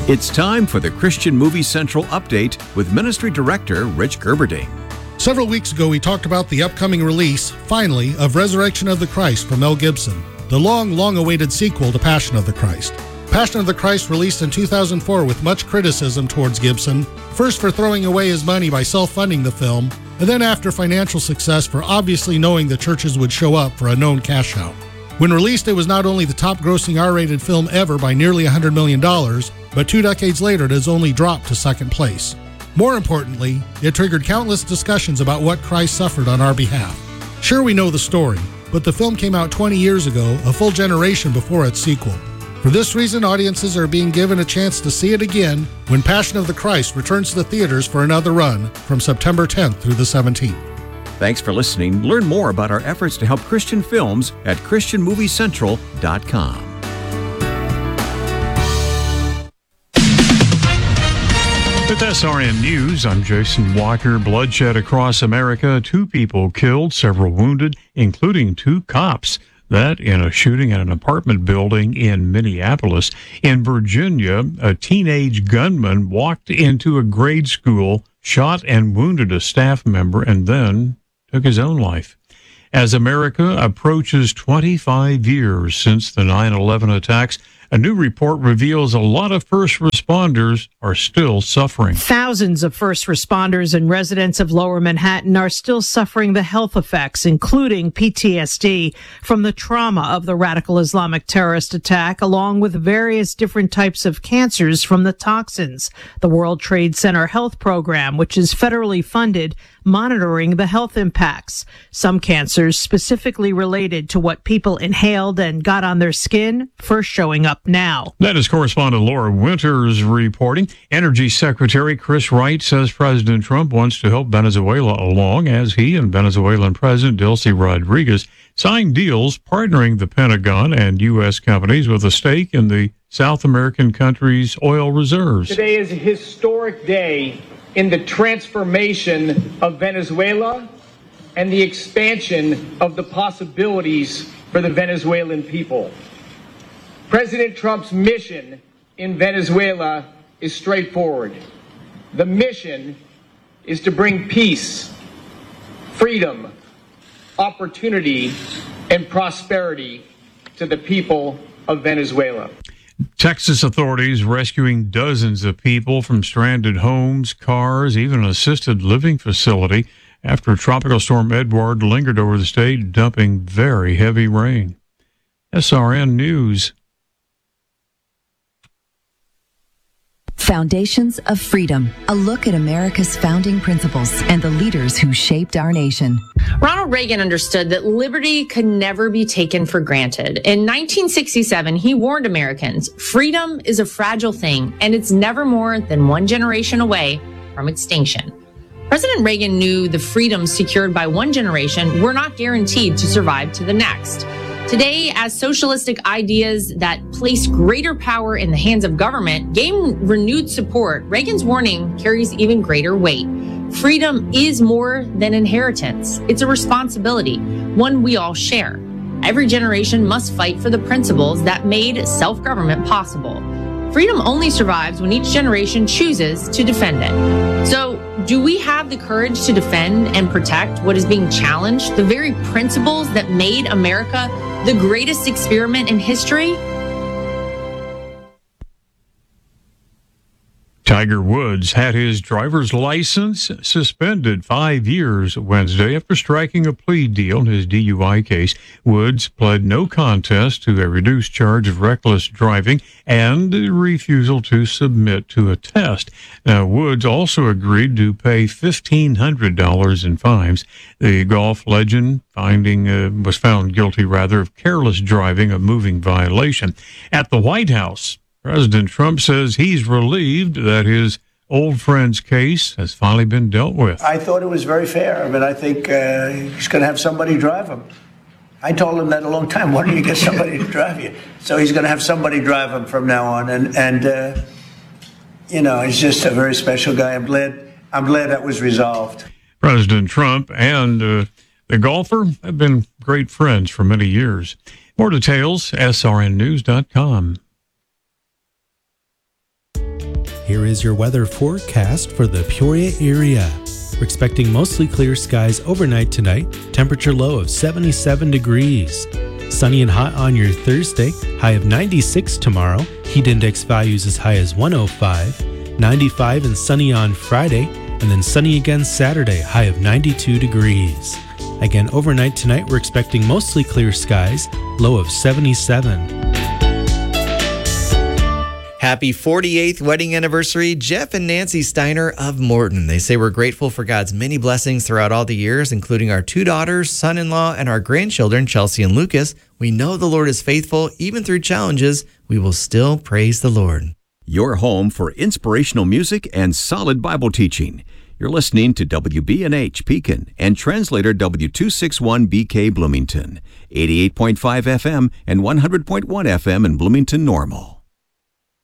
It's time for the Christian Movie Central update with Ministry Director Rich Gerberding. Several weeks ago, we talked about the upcoming release, finally, of Resurrection of the Christ from Mel Gibson, the long-awaited sequel to Passion of the Christ. Passion of the Christ released in 2004 with much criticism towards Gibson, first for throwing away his money by self-funding the film, and then after financial success for obviously knowing the churches would show up for a known cash out. When released, it was not only the top-grossing R-rated film ever by nearly $100 million, but 2 decades later it has only dropped to second place. More importantly, it triggered countless discussions about what Christ suffered on our behalf. Sure, we know the story, but the film came out 20 years ago, a full generation before its sequel. For this reason, audiences are being given a chance to see it again when Passion of the Christ returns to the theaters for another run from September 10th through the 17th. Thanks for listening. Learn more about our efforts to help Christian films at ChristianMovieCentral.com. With SRN News, I'm Jason Walker. Bloodshed across America. 2 people killed, several wounded, including 2 cops. That in a shooting at an apartment building in Minneapolis. In Virginia, a teenage gunman walked into a grade school, shot and wounded a staff member, and then took his own life. As America approaches 25 years since the 9/11 attacks, a new report reveals a lot of first responders are still suffering. Thousands of first responders and residents of Lower Manhattan are still suffering the health effects, including PTSD, from the trauma of the radical Islamic terrorist attack, along with various different types of cancers from the toxins. The World Trade Center Health Program, which is federally funded, monitoring the health impacts. Some cancers specifically related to what people inhaled and got on their skin, first showing up now. That is correspondent Laura Winters reporting. Energy Secretary Chris Wright says President Trump wants to help Venezuela along as he and Venezuelan President Delcy Rodriguez signed deals partnering the Pentagon and U.S. companies with a stake in the South American country's oil reserves. Today is a historic day in the transformation of Venezuela and the expansion of the possibilities for the Venezuelan people. President Trump's mission in Venezuela is straightforward. The mission is to bring peace, freedom, opportunity, and prosperity to the people of Venezuela. Texas authorities rescuing dozens of people from stranded homes, cars, even an assisted living facility after Tropical Storm Edward lingered over the state, dumping very heavy rain. SRN News. Foundations of Freedom, a look at America's founding principles and the leaders who shaped our nation. Ronald Reagan understood that liberty could never be taken for granted. In 1967, he warned Americans, freedom is a fragile thing, and it's never more than 1 generation away from extinction. President Reagan knew the freedoms secured by 1 generation were not guaranteed to survive to the next. Today, as socialistic ideas that place greater power in the hands of government gain renewed support, Reagan's warning carries even greater weight. Freedom is more than inheritance. It's a responsibility, one we all share. Every generation must fight for the principles that made self-government possible. Freedom only survives when each generation chooses to defend it. So, do we have the courage to defend and protect what is being challenged, the very principles that made America the greatest experiment in history? Tiger Woods had his driver's license suspended 5 years Wednesday after striking a plea deal in his DUI case. Woods pled no contest to a reduced charge of reckless driving and refusal to submit to a test. Now, Woods also agreed to pay $1,500 in fines. The golf legend was found guilty of careless driving, a moving violation. At the White House, President Trump says he's relieved that his old friend's case has finally been dealt with. I thought it was very fair. I mean, I think he's going to have somebody drive him. I told him that a long time. Why don't you get somebody to drive you? So he's going to have somebody drive him from now on. And he's just a very special guy. I'm glad that was resolved. President Trump and the golfer have been great friends for many years. More details, srnnews.com. Here is your weather forecast for the Peoria area. We're expecting mostly clear skies overnight tonight, temperature low of 77 degrees. Sunny and hot on your Thursday, high of 96 tomorrow, heat index values as high as 105, 95 and sunny on Friday, and then sunny again Saturday, high of 92 degrees. Again, overnight tonight, we're expecting mostly clear skies, low of 77. Happy 48th wedding anniversary, Jeff and Nancy Steiner of Morton. They say we're grateful for God's many blessings throughout all the years, including our 2 daughters, son-in-law, and our grandchildren, Chelsea and Lucas. We know the Lord is faithful. Even through challenges, we will still praise the Lord. Your home for inspirational music and solid Bible teaching. You're listening to WBNH Pekin and translator W261BK Bloomington, 88.5 FM and 100.1 FM in Bloomington Normal.